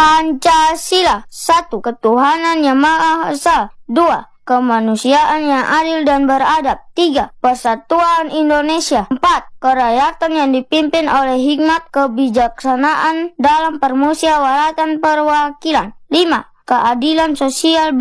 Pancasila. 1. Ketuhanan yang Maha Esa. 2. Kemanusiaan yang adil dan beradab. 3. Persatuan Indonesia. 4. Kerakyatan yang dipimpin oleh hikmat kebijaksanaan dalam permusyawaratan perwakilan. 5. Keadilan sosial